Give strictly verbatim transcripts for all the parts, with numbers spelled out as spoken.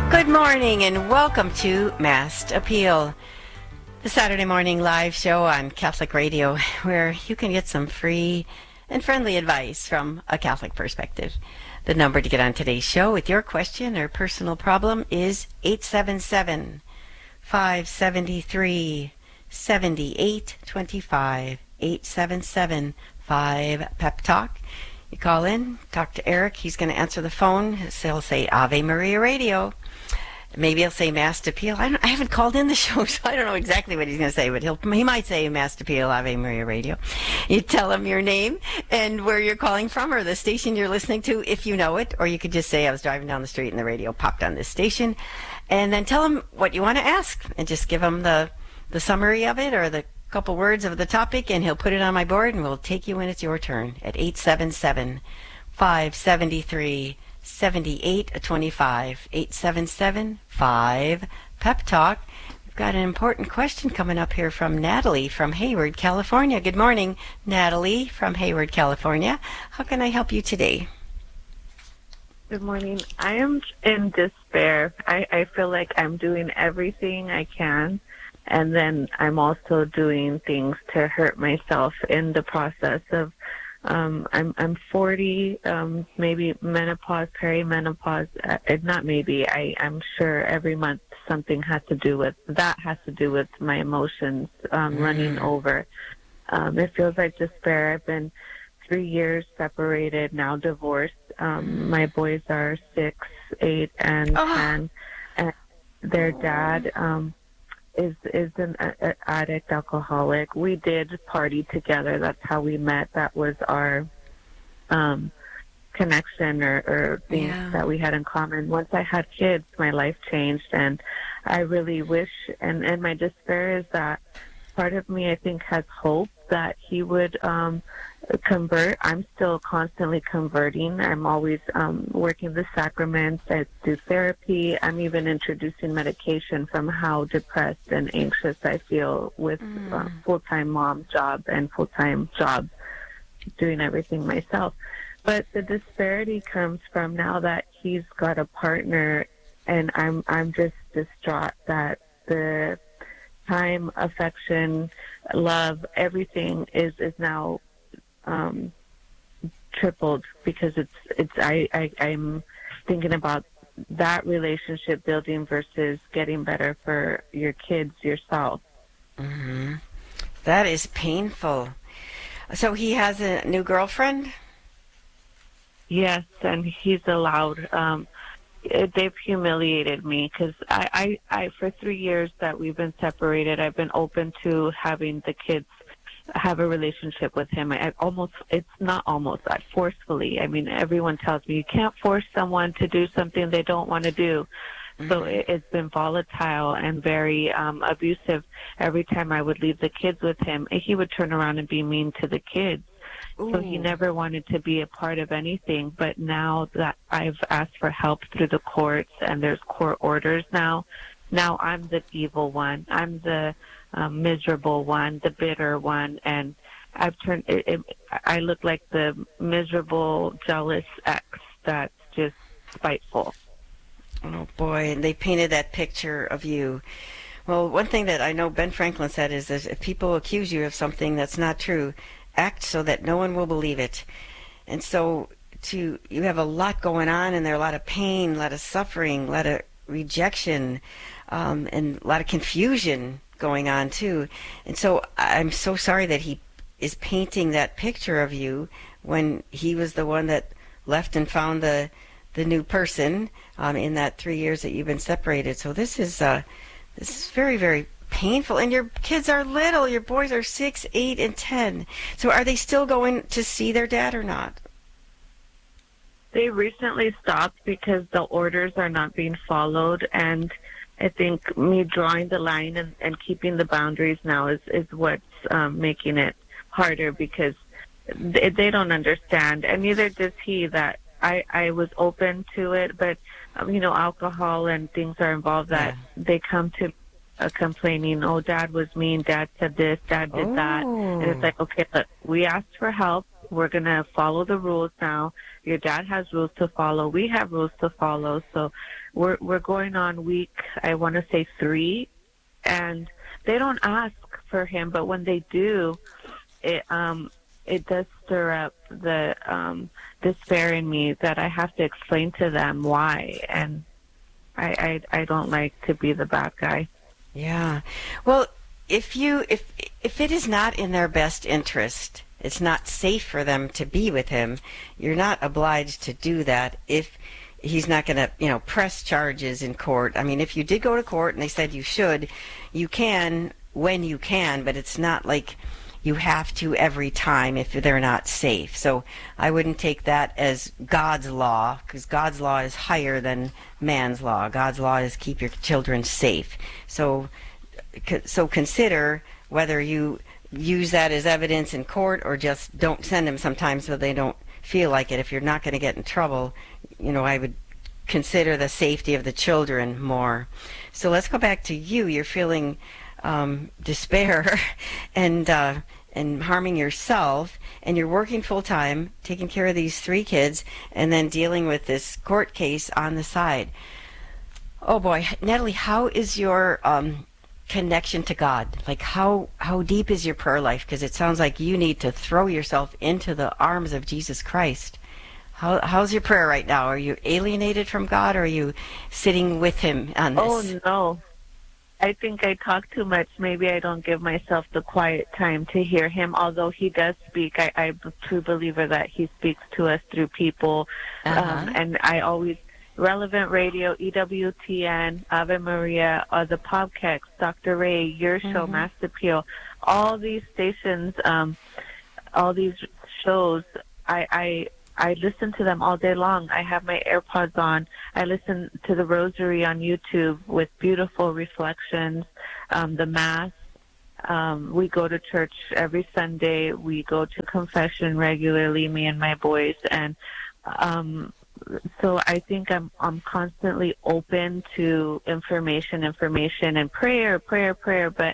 Good morning and welcome to Mass Appeal, the Saturday morning live show on Catholic Radio where you can get some free and friendly advice from a Catholic perspective. The number to get on today's show with your question or personal problem is eight seven seven, five seven three, seven eight two five, eight seven seven, five P E P Talk. You call in, talk to Eric. He's going to answer the phone. He'll say Ave Maria Radio. Maybe he'll say Mass Appeal. I, don't, I haven't called in the show, so I don't know exactly what he's going to say, but he'll, he might say Mass Appeal, Ave Maria Radio. You tell him your name and where you're calling from or the station you're listening to if you know it, or you could just say, I was driving down the street and the radio popped on this station, and then tell him what you want to ask and just give him the, the summary of it or the couple words of the topic, and he'll put it on my board, and we'll take you when it's your turn at eight seven seven, five seven three, seven eight two five, eight seven seven, five P E P Talk. We've got an important question coming up here from Natalie from Hayward, California. Good morning, Natalie from Hayward, California. How can I help you today? Good morning. I am in despair. I, I feel like I'm doing everything I can, and then I'm also doing things to hurt myself in the process of, um, I'm I'm forty, um, maybe menopause, perimenopause, uh, not maybe, I, I'm sure every month something has to do with, that has to do with my emotions um, mm. running over. Um, it feels like despair. I've been three years separated, now divorced. Um, my boys are six, eight, and oh. ten, and their dad, um, is is an uh, addict, alcoholic. We did party together. That's how we met. That was our um, connection or, or things yeah. that we had in common. Once I had kids, my life changed, and I really wish, and, and my despair is that part of me, I think, has hope that he would um, convert. I'm still constantly converting. I'm always um, working the sacraments. I do therapy. I'm even introducing medication from how depressed and anxious I feel with mm. uh, full-time mom job and full-time job, doing everything myself. But the disparity comes from now that he's got a partner, and I'm I'm just distraught that the time, affection, love, everything is is now um, tripled because it's it's I, I I'm thinking about that relationship building versus getting better for your kids, yourself. Mm-hmm. That is painful. So he has a new girlfriend? Yes, and he's allowed. Um, They've humiliated me because I, I, I, for three years that we've been separated, I've been open to having the kids have a relationship with him. I, I almost, it's not almost, I forcefully. I mean, everyone tells me you can't force someone to do something they don't want to do. Mm-hmm. So it, it's been volatile and very um, abusive. Every time I would leave the kids with him, he would turn around and be mean to the kids. Ooh. So he never wanted to be a part of anything. But now that I've asked for help through the courts and there's court orders now, now I'm the evil one. I'm the um, miserable one, the bitter one. And I've turned, it, it, I look like the miserable, jealous ex that's just spiteful. Oh, boy. And they painted that picture of you. Well, one thing that I know Ben Franklin said is that if people accuse you of something that's not true, act so that no one will believe it. And so to you have a lot going on, and there are a lot of pain, a lot of suffering, a lot of rejection, um, and a lot of confusion going on too. And so I'm so sorry that he is painting that picture of you when he was the one that left and found the the new person um, in that three years that you've been separated. So this is uh, this is very, very painful. And your kids are little. Your boys are six, eight, and ten. So are they still going to see their dad or not? They recently stopped because the orders are not being followed, and I think me drawing the line and, and keeping the boundaries now is, is what's um, making it harder because they, they don't understand, and neither does he, that I, I was open to it, but, um, you know, alcohol and things are involved that yeah. they come to Uh, complaining, oh, dad was mean, dad said this, dad did oh. that. And it's like, okay, look, we asked for help. we're going to follow the rules now. Your dad has rules to follow. We have rules to follow. So we're we're going on week, I want to say three, and they don't ask for him, but when they do, it um it does stir up the um despair in me that I have to explain to them why, and I I, I don't like to be the bad guy. Yeah. Well, if you if if it is not in their best interest, it's not safe for them to be with him, you're not obliged to do that if he's not going to, you know, press charges in court. I mean, if you did go to court and they said you should, you can when you can, but it's not like you have to every time if they're not safe. So I wouldn't take that as God's law, because God's law is higher than man's law. God's law is keep your children safe. So so consider whether you use that as evidence in court or just don't send them sometimes so they don't feel like it. If you're not going to get in trouble, you know, I would consider the safety of the children more. So let's go back to you. You're feeling um, despair and uh, and harming yourself, and you're working full time, taking care of these three kids, and then dealing with this court case on the side. Oh boy, Natalie, how is your um, connection to God? Like how how deep is your prayer life? Because it sounds like you need to throw yourself into the arms of Jesus Christ. How how's your prayer right now? Are you alienated from God, or are you sitting with him on this? Oh no. I think I talk too much. Maybe I don't give myself the quiet time to hear him, although he does speak. I, I'm a true believer that he speaks to us through people. Uh-huh. Um, and I always, Relevant Radio, E W T N, Ave Maria, uh, the Podcast, Doctor Ray, your show, Mm-hmm. Mass Appeal, all these stations, um, all these shows, I, I I listen to them all day long. I have my AirPods on. I listen to the Rosary on YouTube with beautiful reflections, um, the Mass. Um, we go to church every Sunday. We go to confession regularly, me and my boys. And um, so I think I'm I'm constantly open to information, information, and prayer, prayer, prayer. But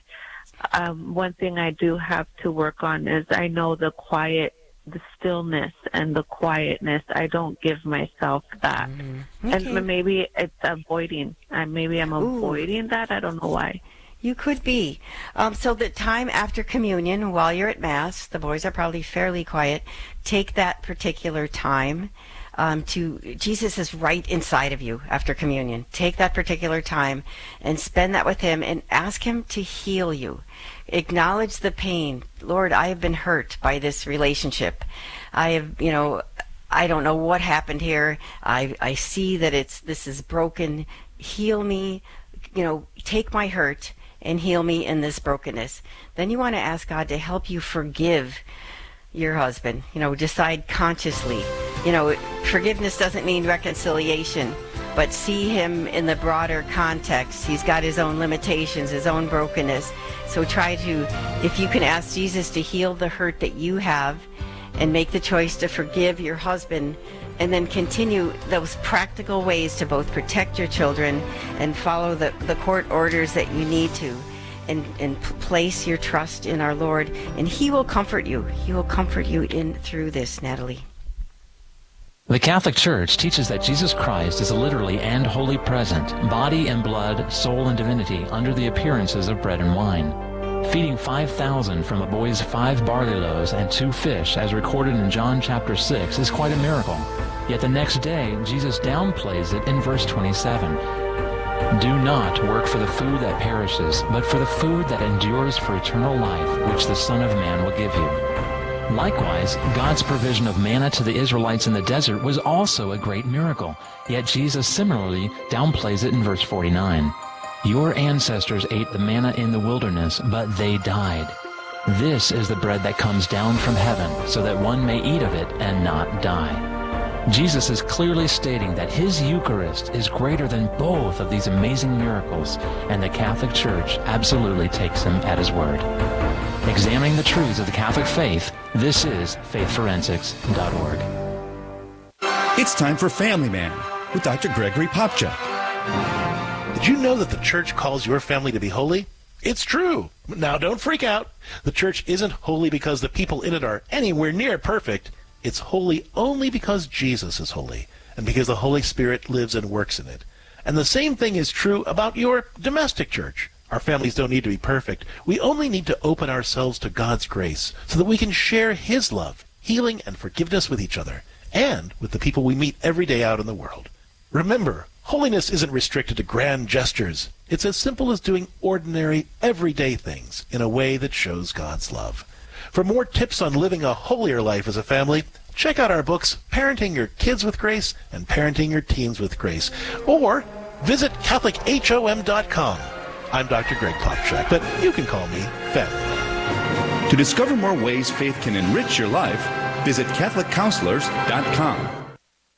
um, one thing I do have to work on is I know the quiet, the stillness and the quietness. I don't give myself that. Mm-hmm. Okay. And maybe it's avoiding. Uh, maybe I'm Ooh. avoiding that. I don't know why. You could be. Um, so the time after communion, while you're at Mass, the boys are probably fairly quiet. Take that particular time um, to, Jesus is right inside of you after communion. Take that particular time and spend that with him and ask him to heal you. Acknowledge the pain. Lord, I have been hurt by this relationship. I have, you know, I don't know what happened here. I I see that it's this is broken. Heal me. You know, take my hurt and heal me in this brokenness. Then you want to ask God to help you forgive your husband. You know, decide consciously. You know, forgiveness doesn't mean reconciliation, but see him in the broader context. He's got his own limitations, his own brokenness. So try to, if you can ask Jesus to heal the hurt that you have and make the choice to forgive your husband, and then continue those practical ways to both protect your children and follow the, the court orders that you need to, and, and place your trust in our Lord, and he will comfort you. He will comfort you in through this, Natalie. The Catholic Church teaches that Jesus Christ is literally and wholly present, body and blood, soul and divinity, under the appearances of bread and wine. Feeding five thousand from a boy's five barley loaves and two fish, as recorded in John chapter six, is quite a miracle. Yet the next day, Jesus downplays it in verse twenty-seven. Do not work for the food that perishes, but for the food that endures for eternal life, which the Son of Man will give you. Likewise, God's provision of manna to the Israelites in the desert was also a great miracle, yet Jesus similarly downplays it in verse forty-nine. Your ancestors ate the manna in the wilderness, but they died. This is the bread that comes down from heaven, so that one may eat of it and not die. Jesus is clearly stating that his Eucharist is greater than both of these amazing miracles, and the Catholic Church absolutely takes him at his word. Examining the truths of the Catholic faith, this is faith forensics dot org. It's time for Family Man with Doctor Gregory Popcak. Did you know that the Church calls your family to be holy? It's true. Now, don't freak out. The church isn't holy because the people in it are anywhere near perfect. It's holy only because Jesus is holy, and because the Holy Spirit lives and works in it. And the same thing is true about your domestic church. Our families don't need to be perfect. We only need to open ourselves to God's grace so that we can share His love, healing, and forgiveness with each other, and with the people we meet every day out in the world. Remember, holiness isn't restricted to grand gestures. It's as simple as doing ordinary, everyday things in a way that shows God's love. For more tips on living a holier life as a family, check out our books, Parenting Your Kids with Grace and Parenting Your Teens with Grace, or visit Catholic H O M dot com. I'm Doctor Greg Popchak, but you can call me Family. To discover more ways faith can enrich your life, visit Catholic Counselors dot com.